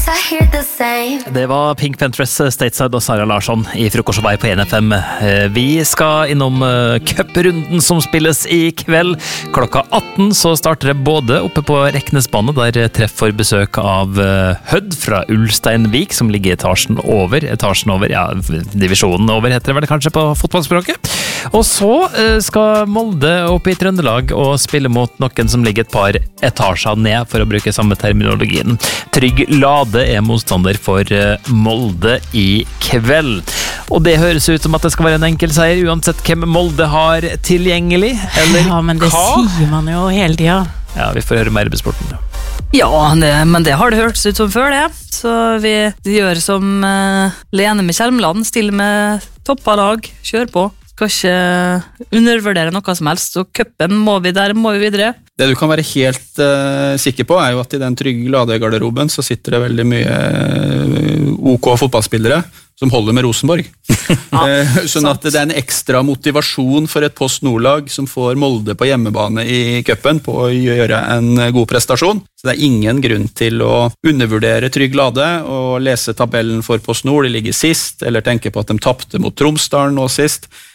Det var Pink Panthers, Stateside og Sara Larsson i Frokostshowet på 1FM. Vi skal innom cuprunden som spilles i kveld. Klokka 18 så starter det både oppe på Reknesbane, der treff får besøk av Hødd fra Ulsteinvik, som ligger etasjen over, ja, divisjonen over heter det vel kanskje på fotballspråket. Og så skal Molde opp i Trøndelag og spille mot noen som ligger et par etasjer ned, for å bruke samme terminologien. Trygg Lade er motstander for Molde i kveld. Og det høres ut som at det skal være en enkel seier, uansett hvem Molde har tilgjengelig, eller ja, men det sier man jo hele tiden. Ja, vi får høre mer i sporten. Ja, men det har det hørtes ut som før det. Så vi gjør som Lene med Kjelmeland, stiller med toppa lag, kjør på. Skal ikke undervurdere noe som helst, så cupen må vi videre. Det du kan være helt sikker på er jo at i den Trygg Lade-garderoben så sitter det veldig mye OK fotballspillere som holder med Rosenborg. Sånn at det er en ekstra motivasjon for et Post Nord-lag som får Molde på hjemmebane i cupen på å gjøre en god prestasjon. Så det er ingen grunn til å undervurdere Trygg Lade og lese tabellen for Post Nord, de ligger sist, eller tenke på at de tappte mot Tromsdalen nå sist.